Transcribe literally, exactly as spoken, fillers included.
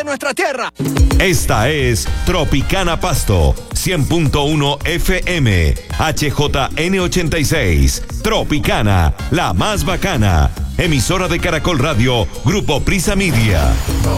nuestra tierra. Esta es Tropicana Pasto, cien punto uno F M, H J N ochenta y seis. Tropicana, la más bacana. Emisora de Caracol Radio, Grupo Prisa Media.